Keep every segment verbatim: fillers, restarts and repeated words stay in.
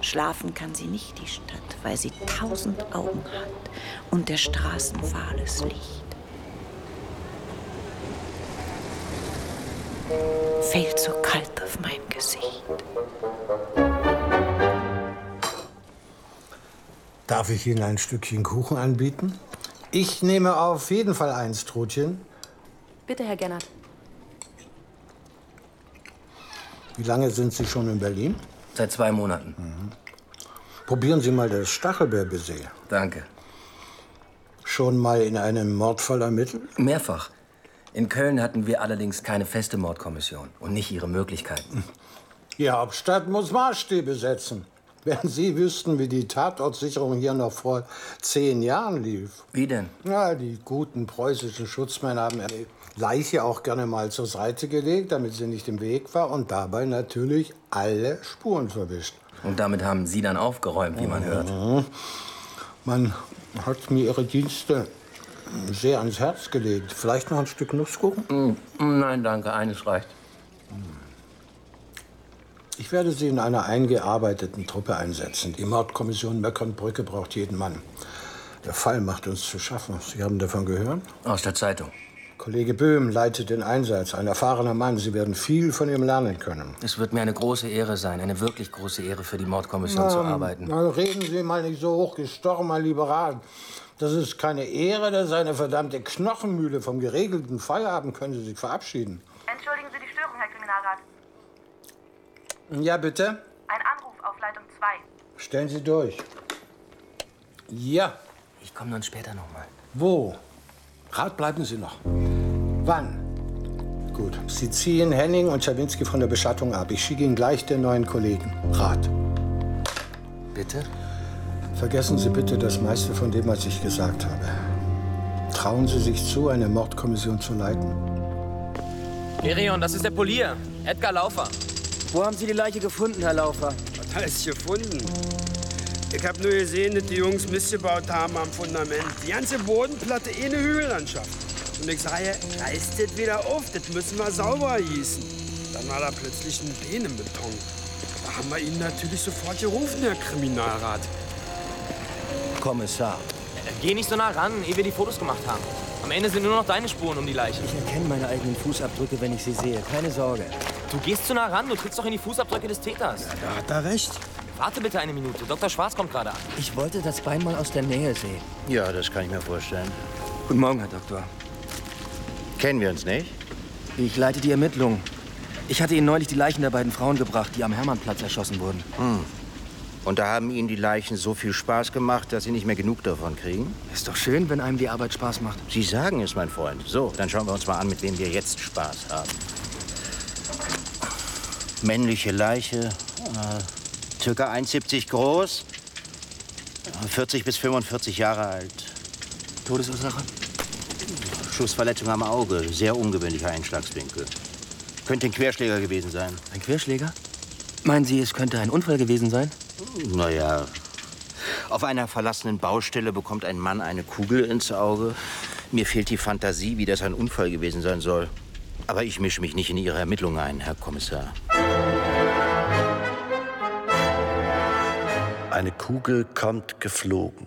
Schlafen kann sie nicht die Stadt, weil sie tausend Augen hat und der Straßen fahles Licht. Fällt so kalt auf mein Gesicht. Darf ich Ihnen ein Stückchen Kuchen anbieten? Ich nehme auf jeden Fall eins, Trutchen. Bitte, Herr Gennert. Wie lange sind Sie schon in Berlin? Seit zwei Monaten. Mhm. Probieren Sie mal das Stachelbeerbaiser. Danke. Schon mal in einem Mordfall ermittelt? Mehrfach. In Köln hatten wir allerdings keine feste Mordkommission und nicht ihre Möglichkeiten. Die Hauptstadt muss Maßstäbe setzen. Wenn Sie wüssten, wie die Tatortsicherung hier noch vor zehn Jahren lief. Wie denn? Ja, die guten preußischen Schutzmänner haben die Leiche auch gerne mal zur Seite gelegt, damit sie nicht im Weg war und dabei natürlich alle Spuren verwischt. Und damit haben Sie dann aufgeräumt, wie man mhm. hört. Man hat mir Ihre Dienste sehr ans Herz gelegt. Vielleicht noch ein Stück Nusskuchen? Nein, danke. Eines reicht. Ich werde Sie in einer eingearbeiteten Truppe einsetzen. Die Mordkommission Möckernbrücke braucht jeden Mann. Der Fall macht uns zu schaffen. Sie haben davon gehört? Aus der Zeitung. Kollege Böhm leitet den Einsatz. Ein erfahrener Mann. Sie werden viel von ihm lernen können. Es wird mir eine große Ehre sein, eine wirklich große Ehre für die Mordkommission na, zu arbeiten. Na, reden Sie mal nicht so hochgestochen, mein Liberal. Das ist keine Ehre, das ist eine verdammte Knochenmühle. Vom geregelten Feierabend können Sie sich verabschieden. Entschuldigen Sie die Störung, Herr Kriminalrat. Ja, bitte? Ein Anruf auf Leitung zwei. Stellen Sie durch. Ja. Ich komme dann später noch mal. Wo? Rat, bleiben Sie noch. Wann? Gut. Sie ziehen Henning und Czerwinski von der Beschattung ab. Ich schicke Ihnen gleich den neuen Kollegen. Rat. Bitte? Vergessen Sie bitte das meiste von dem, was ich gesagt habe. Trauen Sie sich zu, eine Mordkommission zu leiten? Gerion, das ist der Polier. Edgar Laufer. Wo haben Sie die Leiche gefunden, Herr Laufer? Was heißt gefunden? Ich hab nur gesehen, dass die Jungs Mist gebaut haben am Fundament. Die ganze Bodenplatte eh eine Hügellandschaft. Und ich sage, reißt das wieder auf, das müssen wir sauber gießen. Dann war da plötzlich ein Bein im Beton. Da haben wir ihn natürlich sofort gerufen, Herr Kriminalrat. Kommissar. Äh, geh nicht so nah ran, ehe wir die Fotos gemacht haben. Am Ende sind nur noch deine Spuren um die Leiche. Ich erkenne meine eigenen Fußabdrücke, wenn ich sie sehe. Keine Sorge. Du gehst zu nah ran, du trittst doch in die Fußabdrücke des Täters. Ja, da hat er recht. Warte bitte eine Minute. Doktor Schwarz kommt gerade an. Ich wollte das Bein mal aus der Nähe sehen. Ja, das kann ich mir vorstellen. Guten Morgen, Herr Doktor. Kennen wir uns nicht? Ich leite die Ermittlungen. Ich hatte Ihnen neulich die Leichen der beiden Frauen gebracht, die am Hermannplatz erschossen wurden. Hm. Und da haben Ihnen die Leichen so viel Spaß gemacht, dass Sie nicht mehr genug davon kriegen? Ist doch schön, wenn einem die Arbeit Spaß macht. Sie sagen es, mein Freund. So, dann schauen wir uns mal an, mit wem wir jetzt Spaß haben. Männliche Leiche, äh, circa eins Komma siebzig groß, vierzig bis fünfundvierzig Jahre alt. Todesursache? Schussverletzung am Auge, sehr ungewöhnlicher Einschlagswinkel. Könnte ein Querschläger gewesen sein. Ein Querschläger? Meinen Sie, es könnte ein Unfall gewesen sein? Naja, auf einer verlassenen Baustelle bekommt ein Mann eine Kugel ins Auge. Mir fehlt die Fantasie, wie das ein Unfall gewesen sein soll. Aber ich mische mich nicht in Ihre Ermittlungen ein, Herr Kommissar. Eine Kugel kommt geflogen.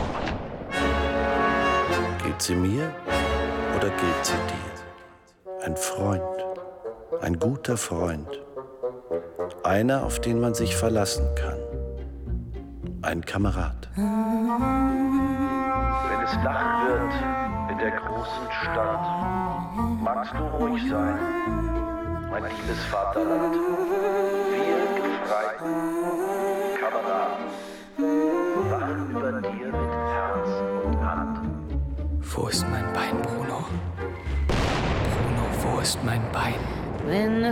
Gilt sie mir oder gilt sie dir? Ein Freund, ein guter Freund. Einer, auf den man sich verlassen kann. Ein Kamerad. Wenn es Nacht wird in der großen Stadt, magst du ruhig sein, mein liebes Vaterland. Wir Gefreiten, Kameraden, wachen über dir mit Herz und Hand. Wo ist mein Bein, Bruno? Bruno, wo ist mein Bein? When the